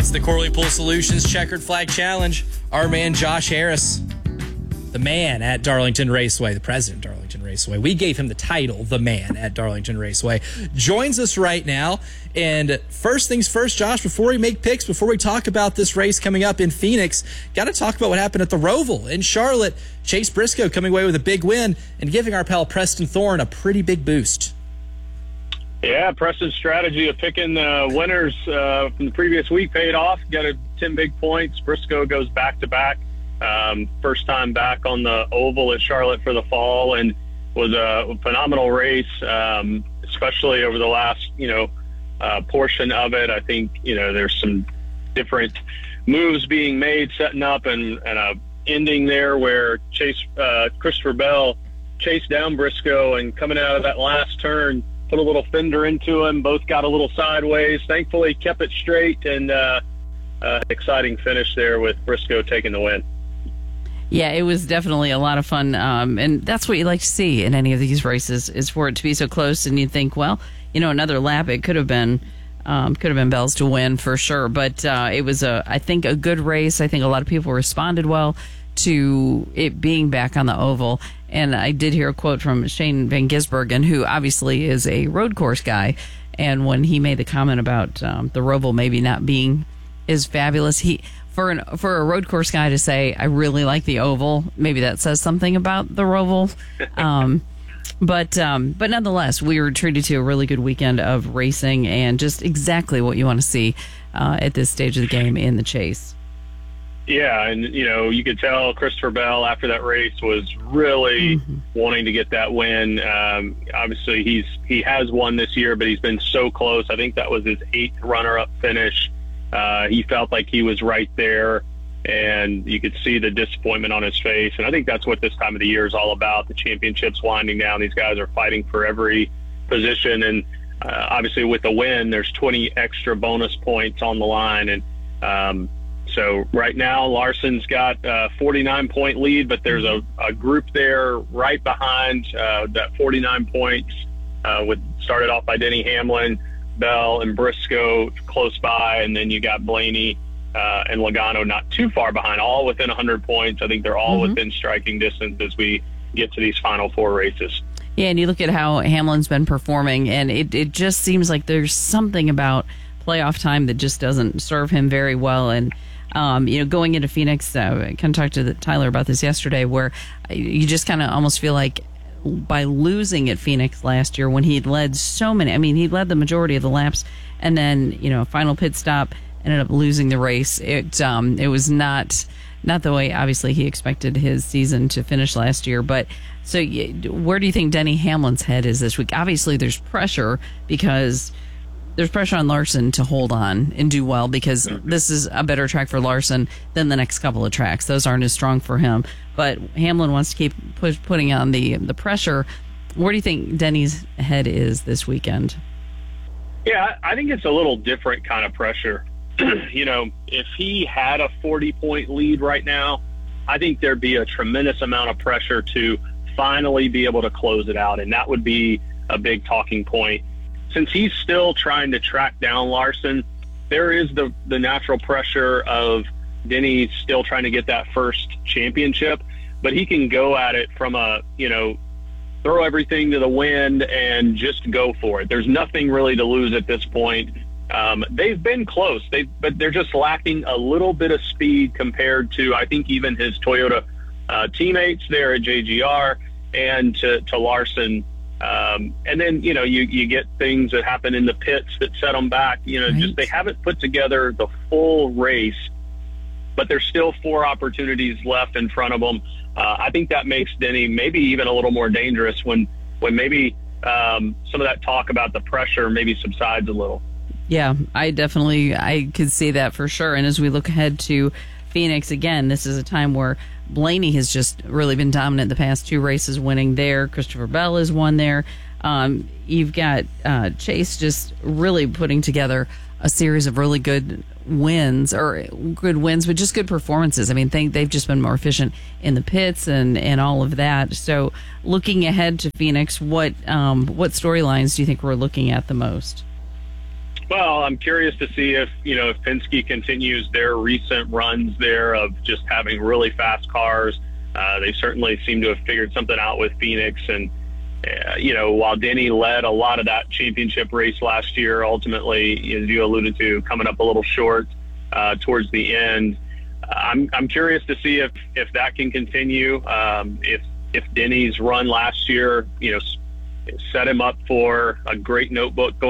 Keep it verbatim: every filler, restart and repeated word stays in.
It's the Corley Pool Solutions Checkered Flag Challenge. Our man Josh Harris, the man at Darlington Raceway, the president of Darlington Raceway. We gave him the title, the man at Darlington Raceway. Joins us right now. And first things first, Josh, before we make picks, before we talk about this race coming up in Phoenix, got to talk about what happened at the Roval in Charlotte. Chase Briscoe coming away with a big win and giving our pal Preston Thorne a pretty big boost. Yeah, Preston's strategy of picking uh, winners uh, from the previous week paid off. Got a ten big points. Briscoe goes back-to-back. Um, first time back on the oval at Charlotte for the fall, and was a phenomenal race, um, especially over the last, you know, uh, portion of it. I think, you know, there's some different moves being made, setting up and, and a ending there where Chase, uh, Christopher Bell chased down Briscoe, and coming out of that last turn, put a little fender into him. Both got a little sideways. Thankfully, kept it straight, and uh, uh, exciting finish there with Briscoe taking the win. Yeah, it was definitely a lot of fun, um, and that's what you like to see in any of these races, is for it to be so close, and you think, well, you know, another lap, it could have been um, could have been Bell's to win for sure, but uh, it was, a, I think, a good race. I think a lot of people responded well to it being back on the oval, and I did hear a quote from Shane Van Gisbergen, who obviously is a road course guy, and when he made the comment about um, the Roval maybe not being as fabulous, he... For an, for a road course guy to say, I really like the oval, maybe that says something about the Roval. Um, but um, but nonetheless, we were treated to a really good weekend of racing and just exactly what you want to see uh, at this stage of the game in the chase. Yeah, and, you know, you could tell Christopher Bell after that race was really mm-hmm. wanting to get that win. Um, obviously, he's he has won this year, but he's been so close. I think that was his eighth runner-up finish. Uh, he felt like he was right there, and you could see the disappointment on his face. And I think that's what this time of the year is all about. The championship's winding down. These guys are fighting for every position. And uh, obviously with the win, there's twenty extra bonus points on the line. And um, so right now Larson's got a forty-nine point lead, but there's a, a group there right behind uh, that forty-nine points uh, with started off by Denny Hamlin, Bell and Briscoe close by, and then you got Blaney uh, and Logano not too far behind, all within one hundred points. I think they're all mm-hmm. within striking distance as we get to these final four races. Yeah, and you look at how Hamlin's been performing, and it, it just seems like there's something about playoff time that just doesn't serve him very well. And, um, you know, going into Phoenix, uh, I kind of talked to the, Tyler about this yesterday, where you just kind of almost feel like by losing at Phoenix last year when he'd led so many, I mean, he led the majority of the laps, and then, you know, final pit stop, ended up losing the race. It um, it was not not the way, obviously, he expected his season to finish last year. But so where do you think Denny Hamlin's head is this week? Obviously, there's pressure because there's pressure on Larson to hold on and do well, because this is a better track for Larson than the next couple of tracks. Those aren't as strong for him. But Hamlin wants to keep push, putting on the the pressure. Where do you think Denny's head is this weekend? Yeah, I think it's a little different kind of pressure. You know, if he had a forty-point lead right now, I think there'd be a tremendous amount of pressure to finally be able to close it out, and that would be a big talking point. Since he's still trying to track down Larson, there is the, the natural pressure of Denny still trying to get that first championship, but he can go at it from a, you know, throw everything to the wind and just go for it. There's nothing really to lose at this point. Um, they've been close, they but they're just lacking a little bit of speed compared to, I think, even his Toyota uh, teammates there at J G R and to, to Larson. Um, and then, you know, you, you get things that happen in the pits that set them back. You know, right. just they haven't put together the full race, but there's still four opportunities left in front of them. Uh, I think that makes Denny maybe even a little more dangerous when, when maybe um, some of that talk about the pressure maybe subsides a little. Yeah, I definitely, I could see that for sure. And as we look ahead to Phoenix, again, this is a time where Blaney has just really been dominant the past two races, winning there. Christopher Bell has won there. Um, you've got uh, Chase just really putting together a series of really good wins, or good wins, but just good performances. I mean, they, they've just been more efficient in the pits and, and all of that. So looking ahead to Phoenix, what um, what storylines do you think we're looking at the most? Well, I'm curious to see if, you know, if Penske continues their recent runs there of just having really fast cars. Uh, they certainly seem to have figured something out with Phoenix. And, uh, you know, while Denny led a lot of that championship race last year, ultimately, as you alluded to, coming up a little short uh, towards the end, I'm, I'm curious to see if, if that can continue. Um, if, if Denny's run last year, you know, set him up for a great notebook going